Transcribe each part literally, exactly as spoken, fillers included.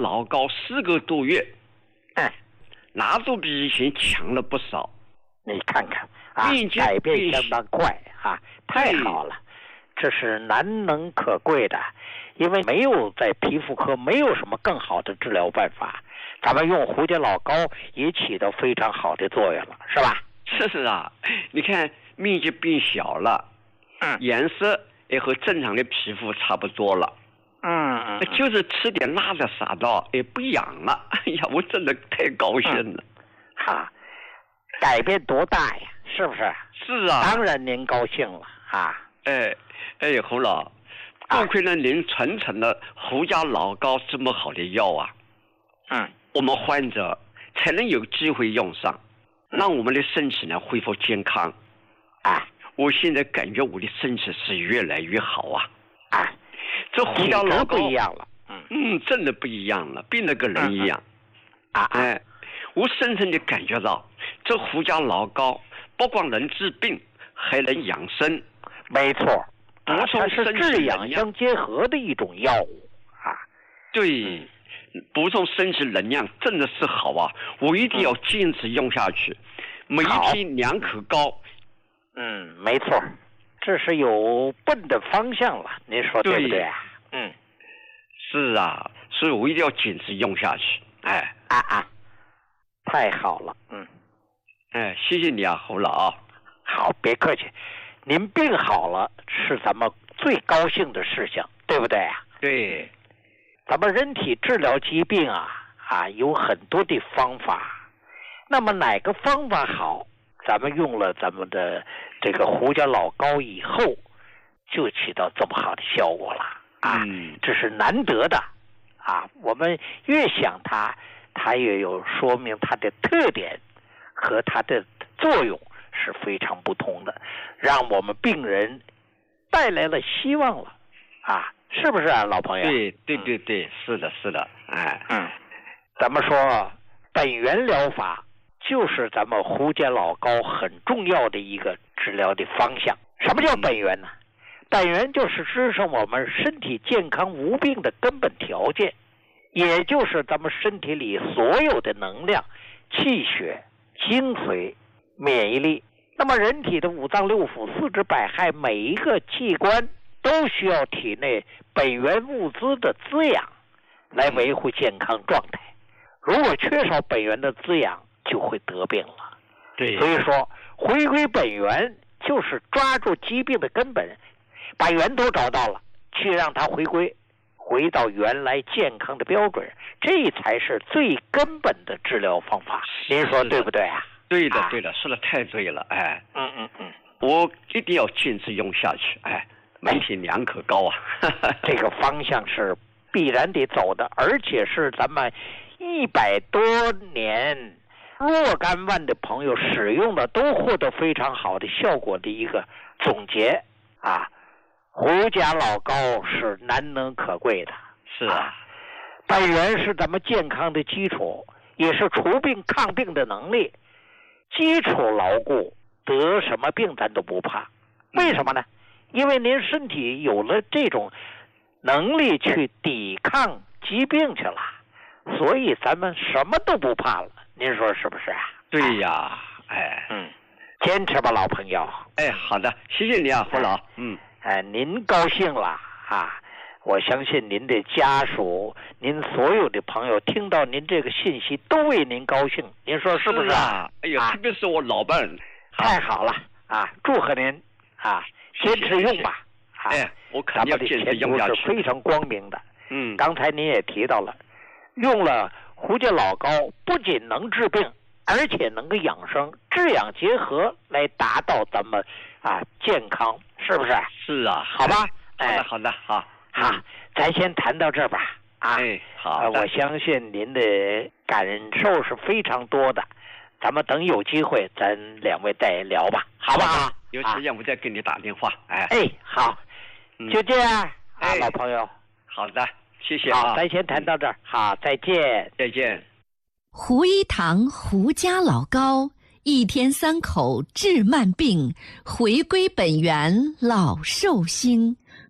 老膏四个多月， 哎， 那都比以前强了不少。 你看看啊，改变相当快啊，太好了，这是难能可贵的。因为没有在皮肤科没有什么更好的治疗办法，咱们用胡椒老膏也起到非常好的作用了，是吧？ 是啊，你看面积变小了， 嗯， 颜色也和正常的皮肤差不多了。 嗯嗯， 就是吃点辣的啥的也不痒了。哎呀，我真的太高兴了。 哈、嗯啊，改变多大呀？是不是？ 是啊， 当然您高兴了啊。 哎哎，侯老，多亏了您传承了胡椒老膏这么好的药啊， 嗯， 我们患者才能有机会用上，让我们的身体呢恢复健康。 啊， 我现在感觉我的身体是越来越好啊。 啊， 这胡椒老膏不一样了。嗯嗯，真的不一样了，变了个人一样。 嗯、啊哎，我深深的感觉到，这胡椒老膏不光能治病，还能养生。 没错。 补充它是治养相结合的一种药物啊。 对，补充身体能量真的是好啊！我一定要坚持用下去，嗯、每一天两口膏。 嗯，没错，这是有奔的方向了，您说对不对啊？嗯， 是啊，所以我一定要坚持用下去。哎， 啊啊，太好了，嗯， 哎，谢谢你啊，侯老。 好，别客气。您病好了是咱们最高兴的事情，对不对啊？ 对， 咱们人体治疗疾病啊啊有很多的方法，那么哪个方法好，咱们用了咱们的这个胡椒老膏以后，就起到这么好的效果了啊！ 嗯， 这是难得的啊！我们越想它，它也有说明它的特点和它的作用。是非常不同的，让我们病人带来了希望了啊，是不是啊，老朋友？ 对对对对，嗯、是的，是的，哎， 嗯，咱们说本源疗法就是咱们胡椒老膏很重要的一个治疗的方向。什么叫本源呢？嗯、本源就是支撑我们身体健康无病的根本条件，也就是咱们身体里所有的能量、气血、精髓、免疫力。那么人体的五脏六腑、四肢百骸，每一个器官都需要体内本源物资的滋养来维护健康状态。如果缺少本源的滋养，就会得病了。 对， 所以说回归本源就是抓住疾病的根本，把源头找到了，去让它回归回到原来健康的标准，这才是最根本的治疗方法。您说对不对啊？ 对的，对的，说的太对了，哎， 嗯嗯嗯， 我一定要坚持用下去，哎，每天两口膏啊， 这个方向是必然得走的，而且是咱们一百多年若干万的朋友使用的都获得非常好的效果的一个总结啊。胡椒老膏是难能可贵的， 是啊， 本源是咱们健康的基础，也是除病抗病的能力。基础牢固，得什么病咱都不怕。为什么呢？因为您身体有了这种能力去抵抗疾病去了，所以咱们什么都不怕了。您说是不是啊？ 对呀，哎， 嗯，坚持吧，老朋友。 哎，好的，谢谢你啊，胡老。嗯， 哎，您高兴了啊！我相信您的家属，您所有的朋友听到您这个信息都为您高兴，您说是不是啊？哎呀，特别是我老伴， 太好了啊！祝贺您啊，坚持用吧。 哎，我肯定要坚持用下去。 咱们的前途是非常光明的。 嗯， 刚才您也提到了，用了胡椒老膏不仅能治病，而且能够养生，治养结合来达到咱们啊健康，是不是？ 是啊， 好吧。 好的，好的，好。 好，咱先谈到这儿吧。啊， 哎，好、 呃。我相信您的感受是非常多的，咱们等有机会咱两位再聊吧，好不好？ 有时间我再给你打电话。哎， 哎，好，嗯、就这样啊， 哎、 老朋友。 好的，谢谢啊。 好，咱先谈到这儿。好，再见， 再见。 胡一堂胡家老膏，一天三口治慢病，回归本源老寿星。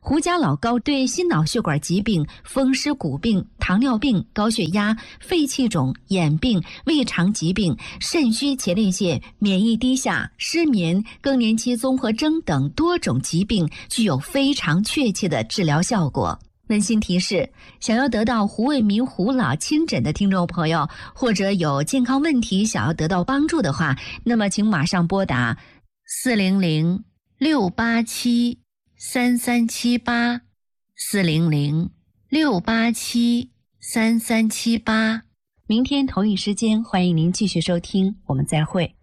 胡家老膏对心脑血管疾病、风湿骨病、糖尿病、高血压、肺气肿、眼病、胃肠疾病、肾虚前列腺、免疫低下、失眠、更年期综合征等多种疾病具有非常确切的治疗效果。温馨提示：想要得到胡卫民胡老亲诊的听众朋友，或者有健康问题想要得到帮助的话，那么请马上拨打四零零六八七三三七八四零零六八七三三七八。明天同一时间，欢迎您继续收听，我们再会。